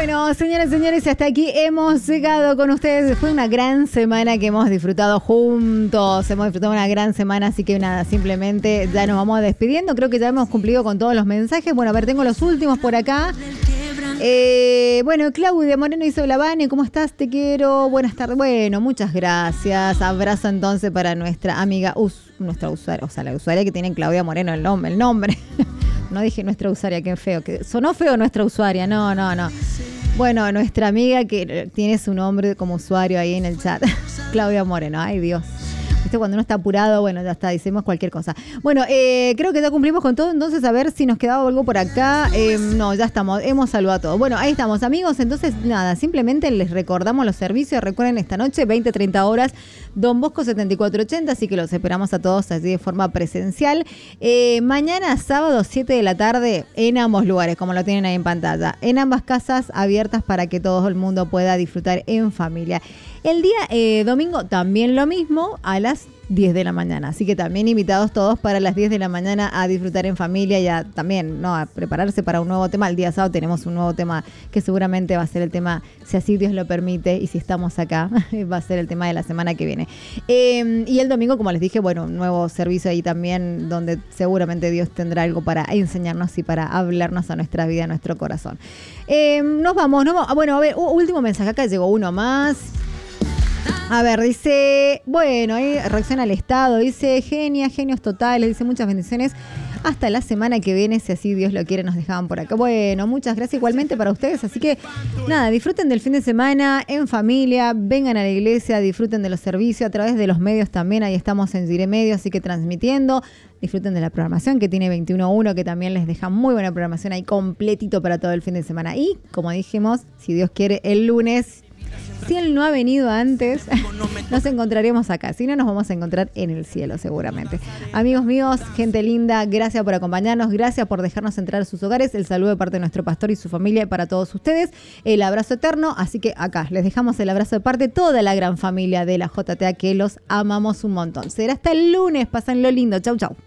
Bueno, señoras y señores, hasta aquí hemos llegado con ustedes. Fue una gran semana que hemos disfrutado juntos. Hemos disfrutado una gran semana, así que nada, simplemente ya nos vamos despidiendo. Creo que ya hemos cumplido con todos los mensajes. Bueno, a ver, tengo los últimos por acá. Bueno, Claudia Moreno dice: hola, Vane, ¿cómo estás? Te quiero. Buenas tardes. Bueno, muchas gracias. Abrazo entonces para nuestra amiga, nuestra usuaria, o sea, la usuaria que tiene Claudia Moreno, el nombre. No dije nuestra usuaria, qué feo. Que sonó feo nuestra usuaria. No. Bueno, nuestra amiga que tiene su nombre como usuario ahí en el chat. Claudia Moreno. Ay, Dios. ¿Viste? Cuando uno está apurado, bueno, ya está, decimos cualquier cosa. Bueno, creo que ya cumplimos con todo, entonces a ver si nos quedaba algo por acá. No, ya estamos, hemos saludado a todos. Bueno, ahí estamos, amigos, entonces nada, simplemente les recordamos los servicios. Recuerden, esta noche, 20-30 horas, Don Bosco 7480, así que los esperamos a todos así de forma presencial. Mañana, sábado, 7 de la tarde, en ambos lugares, como lo tienen ahí en pantalla. En ambas casas abiertas para que todo el mundo pueda disfrutar en familia. El día domingo también lo mismo, a las 10 de la mañana. Así que también invitados todos para las 10 de la mañana a disfrutar en familia y a también, ¿no?, a prepararse para un nuevo tema. El día sábado tenemos un nuevo tema que seguramente va a ser el tema, si así Dios lo permite y si estamos acá, va a ser el tema de la semana que viene. Y el domingo, como les dije, bueno, un nuevo servicio ahí también donde seguramente Dios tendrá algo para enseñarnos y para hablarnos a nuestra vida, a nuestro corazón. Nos vamos. Bueno, a ver, último mensaje. Acá llegó uno más. A ver, dice, bueno, ahí reacciona al Estado, dice, genios totales, dice, muchas bendiciones. Hasta la semana que viene, si así Dios lo quiere, nos dejaban por acá. Bueno, muchas gracias igualmente para ustedes. Así que, nada, disfruten del fin de semana en familia, vengan a la iglesia, disfruten de los servicios a través de los medios también. Ahí estamos en Zire Medio, así que transmitiendo. Disfruten de la programación que tiene 21.1, que también les deja muy buena programación ahí completito para todo el fin de semana. Y, como dijimos, si Dios quiere, el lunes, si él no ha venido antes, nos encontraremos acá. Si no, nos vamos a encontrar en el cielo seguramente. Amigos míos, gente linda, gracias por acompañarnos, gracias por dejarnos entrar a sus hogares. El saludo de parte de nuestro pastor y su familia para todos ustedes. El abrazo eterno, así que acá les dejamos el abrazo de parte de toda la gran familia de la JTA, que los amamos un montón. Será hasta el lunes, pásenlo lindo. Chau.